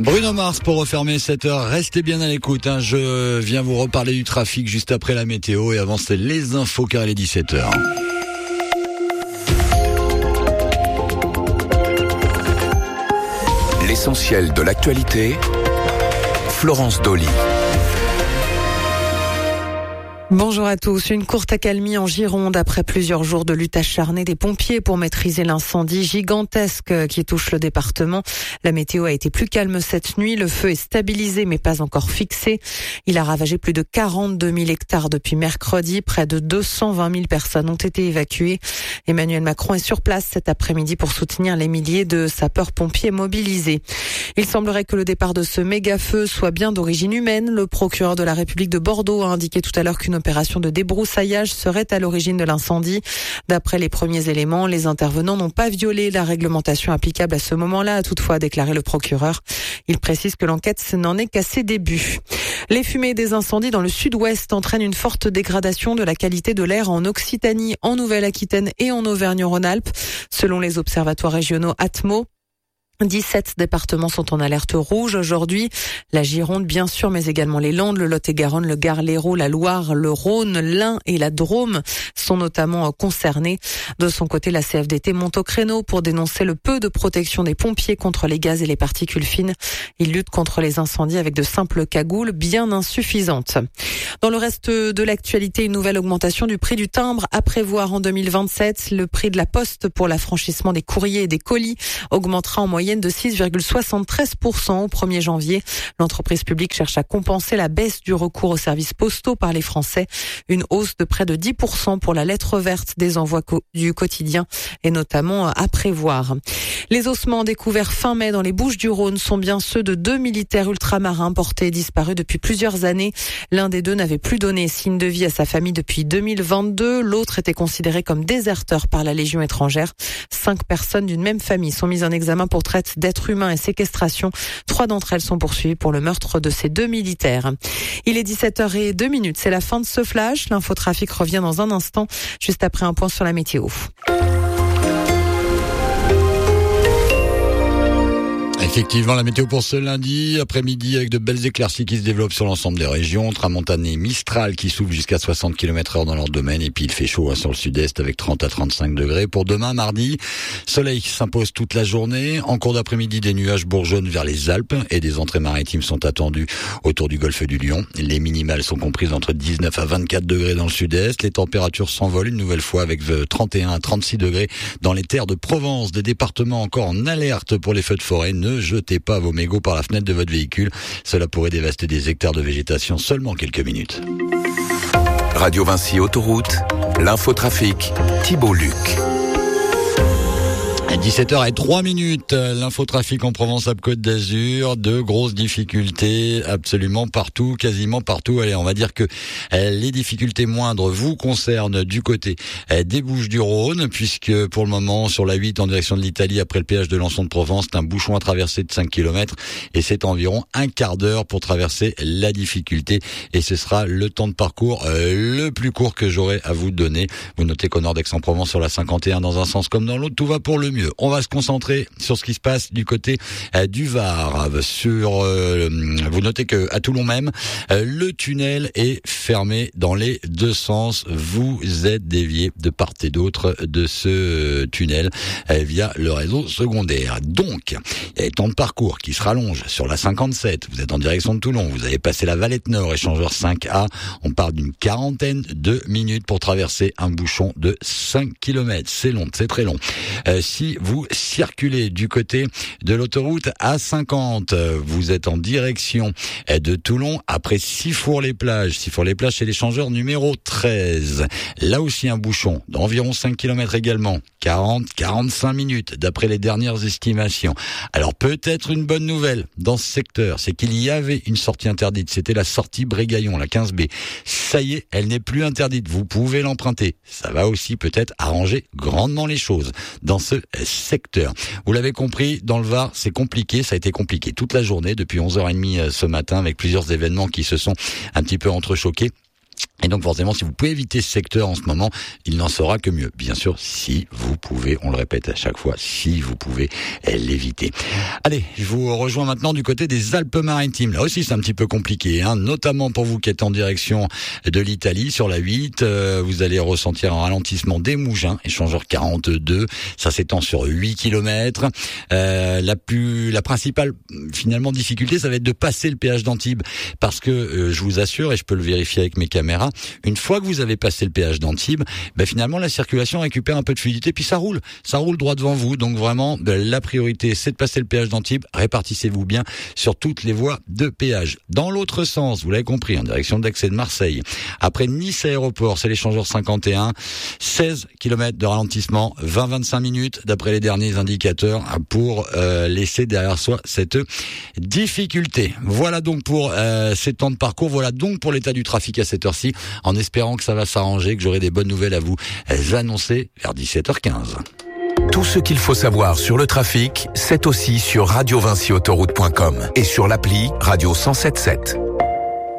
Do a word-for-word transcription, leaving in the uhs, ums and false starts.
Bruno Mars pour refermer cette heure. Restez bien à l'écoute, hein. Je viens vous reparler du trafic juste après la météo et avant c'est les infos car il est dix-sept heures. L'essentiel de l'actualité, Florence Dolly. Bonjour à tous. Une courte accalmie en Gironde après plusieurs jours de lutte acharnée des pompiers pour maîtriser l'incendie gigantesque qui touche le département. La météo a été plus calme cette nuit. Le feu est stabilisé mais pas encore fixé. Il a ravagé plus de quarante-deux mille hectares depuis mercredi. Près de deux cent vingt mille personnes ont été évacuées. Emmanuel Macron est sur place cet après-midi pour soutenir les milliers de sapeurs-pompiers mobilisés. Il semblerait que le départ de ce méga-feu soit bien d'origine humaine. Le procureur de la République de Bordeaux a indiqué tout à l'heure qu'une opération de débroussaillage serait à l'origine de l'incendie. D'après les premiers éléments, les intervenants n'ont pas violé la réglementation applicable à ce moment-là, a toutefois déclaré le procureur. Il précise que l'enquête n'en est qu'à ses débuts. Les fumées des incendies dans le sud-ouest entraînent une forte dégradation de la qualité de l'air en Occitanie, en Nouvelle-Aquitaine et en Auvergne-Rhône-Alpes. Selon les observatoires régionaux Atmo, dix-sept départements sont en alerte rouge aujourd'hui. La Gironde, bien sûr, mais également les Landes, le Lot-et-Garonne, le Gard, l'Hérault, la Loire, le Rhône, l'Ain et la Drôme sont notamment concernés. De son côté, la C F D T monte au créneau pour dénoncer le peu de protection des pompiers contre les gaz et les particules fines. Ils luttent contre les incendies avec de simples cagoules bien insuffisantes. Dans le reste de l'actualité, une nouvelle augmentation du prix du timbre à prévoir en deux mille vingt-sept. Le prix de la poste pour l'affranchissement des courriers et des colis augmentera en moyenne de six virgule soixante-treize pour cent au premier janvier. L'entreprise publique cherche à compenser la baisse du recours aux services postaux par les Français. Une hausse de près de dix pour cent pour la lettre verte des envois co- du quotidien est notamment à prévoir. Les ossements découverts fin mai dans les Bouches-du-Rhône sont bien ceux de deux militaires ultramarins portés et disparus depuis plusieurs années. L'un des deux n'avait plus donné signe de vie à sa famille depuis deux mille vingt-deux. L'autre était considéré comme déserteur par la Légion étrangère. Cinq personnes d'une même famille sont mises en examen pour traite d'êtres humains et séquestration. Trois d'entre elles sont poursuivies pour le meurtre de ces deux militaires. Il est dix-sept heures zéro deux, c'est la fin de ce flash. L'infotrafic revient dans un instant, juste après un point sur la météo. Effectivement, la météo pour ce lundi après-midi avec de belles éclaircies qui se développent sur l'ensemble des régions. Tramontane Mistral qui souffle jusqu'à soixante kilomètres heure dans leur domaine. Et puis il fait chaud hein, sur le sud-est avec trente à trente-cinq degrés. Pour demain, mardi, soleil s'impose toute la journée. En cours d'après-midi, des nuages bourgeonnent vers les Alpes et des entrées maritimes sont attendues autour du golfe du Lion. Les minimales sont comprises entre dix-neuf à vingt-quatre degrés dans le sud-est. Les températures s'envolent une nouvelle fois avec trente et un à trente-six degrés dans les terres de Provence. Des départements encore en alerte pour les feux de forêt. Ne jetez pas vos mégots par la fenêtre de votre véhicule. Cela pourrait dévaster des hectares de végétation seulement quelques minutes. Radio Vinci Autoroute, l'infotrafic, Thibault Luc. dix-sept heures trois minutes, l'infotrafic en Provence-Alpes-Côte d'Azur, de grosses difficultés absolument partout, quasiment partout. Allez, on va dire que les difficultés moindres vous concernent du côté des Bouches-du-Rhône, puisque pour le moment, sur la huit en direction de l'Italie, après le péage de Lançon de Provence, c'est un bouchon à traverser de cinq kilomètres et c'est environ un quart d'heure pour traverser la difficulté et ce sera le temps de parcours euh, le plus court que j'aurai à vous donner. Vous notez qu'au nord d'Aix-en-Provence, sur la cinquante et un, dans un sens comme dans l'autre, tout va pour le mieux. On va se concentrer sur ce qui se passe du côté euh, du Var. Sur, euh, vous notez que à Toulon même, euh, le tunnel est fermé dans les deux sens. Vous êtes dévié de part et d'autre de ce euh, tunnel euh, via le réseau secondaire. Donc, il y a les temps de parcours qui se rallongent sur la cinquante-sept. Vous êtes en direction de Toulon. Vous avez passé la Valette Nord, échangeur cinq A. On parle d'une quarantaine de minutes pour traverser un bouchon de cinq kilomètres. C'est long, c'est très long. Euh, si vous circulez du côté de l'autoroute A cinquante, vous êtes en direction de Toulon, après Sifour-les-Plages. Sifour-les-Plages, c'est l'échangeur numéro treize. Là aussi un bouchon d'environ cinq kilomètres également. quarante à quarante-cinq minutes, d'après les dernières estimations. Alors peut-être une bonne nouvelle dans ce secteur, c'est qu'il y avait une sortie interdite. C'était la sortie Brégaillon, la quinze B. Ça y est, elle n'est plus interdite. Vous pouvez l'emprunter. Ça va aussi peut-être arranger grandement les choses dans ce secteur. Vous l'avez compris, dans le Var, c'est compliqué. Ça a été compliqué toute la journée, depuis onze heures trente ce matin, avec plusieurs événements qui se sont un petit peu entrechoqués. Et donc forcément, si vous pouvez éviter ce secteur en ce moment, il n'en sera que mieux. Bien sûr, si vous pouvez, on le répète à chaque fois, si vous pouvez l'éviter. Allez, je vous rejoins maintenant du côté des Alpes-Maritimes. Là aussi, c'est un petit peu compliqué, hein, notamment pour vous qui êtes en direction de l'Italie sur la huit. Euh, vous allez ressentir un ralentissement des Mougins, échangeur quarante-deux. Ça s'étend sur huit kilomètres. Euh, la plus, la principale finalement difficulté, ça va être de passer le péage d'Antibes, parce que euh, je vous assure, et je peux le vérifier avec mes caméras, une fois que vous avez passé le péage d'Antibes, ben finalement la circulation récupère un peu de fluidité, puis ça roule, ça roule droit devant vous. Donc vraiment, ben, la priorité, c'est de passer le péage d'Antibes. Répartissez-vous bien sur toutes les voies de péage. Dans l'autre sens, vous l'avez compris, en direction d'Aix et de Marseille. Après Nice Aéroport, c'est l'échangeur cinquante et un, seize kilomètres de ralentissement, vingt à vingt-cinq minutes d'après les derniers indicateurs pour euh, laisser derrière soi cette difficulté. Voilà donc pour euh, ces temps de parcours. Voilà donc pour l'état du trafic à cette heure-ci, en espérant que ça va s'arranger, que j'aurai des bonnes nouvelles à vous annoncer vers dix-sept heures quinze. Tout ce qu'il faut savoir sur le trafic, c'est aussi sur radio vinci autoroute point com et sur l'appli Radio cent sept sept.